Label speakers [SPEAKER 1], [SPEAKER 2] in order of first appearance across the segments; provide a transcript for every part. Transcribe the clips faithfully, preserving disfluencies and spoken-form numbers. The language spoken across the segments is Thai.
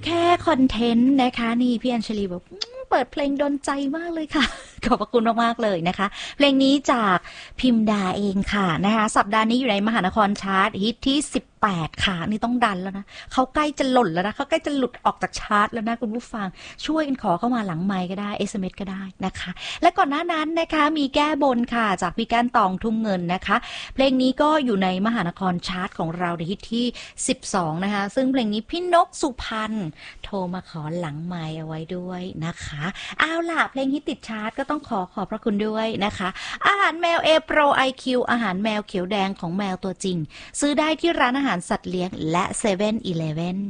[SPEAKER 1] แค่คอนเทนต์นะคะนี่พี่อัญชลีบอกเปิดเพลงโดนใจมากเลยค่ะขอบพระคุณมากๆเลยนะคะเพลงนี้จากพิมดาเองค่ะนะคะสัปดาห์นี้อยู่ในมหานครชาร์ตฮิตที่สิบแปดค่ะนี่ต้องดันแล้วนะเขาใกล้จะหล่นแล้วนะเขาใกล้จะหลุดออกจากชาร์ตแล้วนะคุณผู้ฟังช่วยกันขอเข้ามาหลังไมค์ก็ได้ เอส เอ็ม เอส ก็ได้นะคะและก่อนหน้านั้นนะคะมีแก้บนค่ะจากพี่ก้านตองทุ่งเงินนะคะเพลงนี้ก็อยู่ในมหานครชาร์ตของเราในฮิตที่สิบสองนะคะซึ่งเพลงนี้พี่นกสุพรรณโทรมาขอหลังไมค์เอาไว้ด้วยนะคะเอาล่ะเพลงฮิตติดชาร์ตก็ต้องขอขอบพระคุณด้วยนะคะอาหารแมว A Pro ไอ คิว อาหารแมวเขียวแดงของแมวตัวจริงซื้อได้ที่ร้านอาหารสัตว์เลี้ยงและเซเว่นอีเลฟเว่น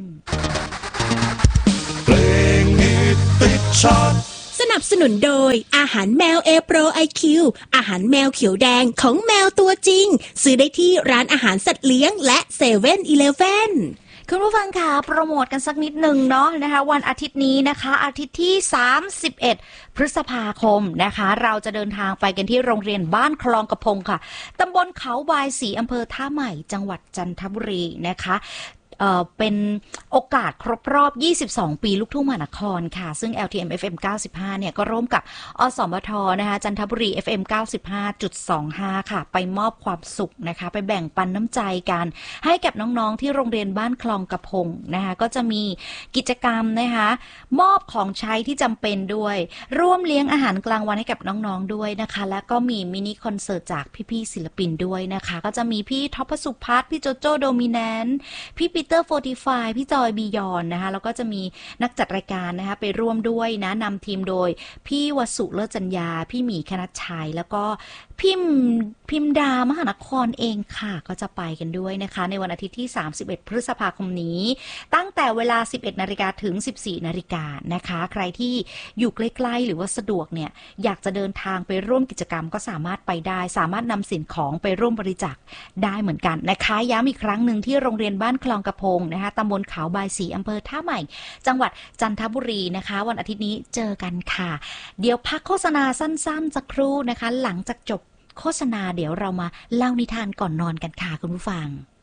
[SPEAKER 2] เพลงฮิตติดชาร์ต
[SPEAKER 3] สนับสนุนโดยอาหารแมว A Pro ไอ คิว อาหารแมวเขียวแดงของแมวตัวจริงซื้อได้ที่ร้านอาหารสัตว์เลี้ยงและเซเว่นอีเลฟเว่น
[SPEAKER 1] คุณผู้ฟังค่ะโปรโมทกันสักนิดหนึ่งเนาะนะคะวันอาทิตย์นี้นะคะอาทิตย์ที่สามสิบเอ็ดพฤษภาคมนะคะเราจะเดินทางไปกันที่โรงเรียนบ้านคลองกระพงค่ะตำบลเขาบายศรีอำเภอท่าใหม่จังหวัดจันทบุรีนะคะเอ่อเป็นโอกาสครบรอบยี่สิบสองปีลูกทุ่งมหานครค่ะซึ่ง แอล ที เอ็ม เอฟ เอ็ม เก้าสิบห้าเนี่ยก็ร่วมกับอสมทนะคะจันทบุรี เอฟ เอ็ม เก้าสิบห้าจุดสองห้า ค่ะไปมอบความสุขนะคะไปแบ่งปันน้ำใจกันให้กับน้องๆที่โรงเรียนบ้านคลองกระพงนะคะก็จะมีกิจกรรมนะคะมอบของใช้ที่จำเป็นด้วยร่วมเลี้ยงอาหารกลางวันให้กับน้องๆด้วยนะคะและก็มีมินิคอนเสิร์ตจากพี่ๆศิลปินด้วยนะคะก็จะมีพี่ท็อปสุพัฒน์พี่โจโจ้โดมิแนนต์พี่ปีเตอร์โฟร์ตี้ไฟว์พี่จอยบียอนนะคะแล้วก็จะมีนักจัดรายการนะคะไปร่วมด้วยนะนำทีมโดยพี่วสุเลิศจัญญาพี่หมีคณัชชัยแล้วก็พิมพิมดามหานครเองค่ะก็จะไปกันด้วยนะคะในวันอาทิตย์ที่สามสิบเอ็ดพฤษภาคมนี้ตั้งแต่เวลา สิบเอ็ดนาฬิกา ถึง สิบสี่นาฬิกานะคะใครที่อยู่ใกล้ๆหรือว่าสะดวกเนี่ยอยากจะเดินทางไปร่วมกิจกรรมก็สามารถไปได้สามารถนำสิ่งของไปร่วมบริจาคได้เหมือนกันนะคะย้ำอีกครั้งหนึ่งที่โรงเรียนบ้านคลองกระพงนะคะตำบลเขาบายศรีอำเภอท่าใหม่จังหวัดจันทบุรีนะคะวันอาทิตย์นี้เจอกันค่ะเดี๋ยวพักโฆษณาสั้นๆสักครู่นะคะหลังจากจบโฆษณาเดี๋ยวเรามาเล่านิทานก่อนนอนกันค่ะคุณผู้ฟัง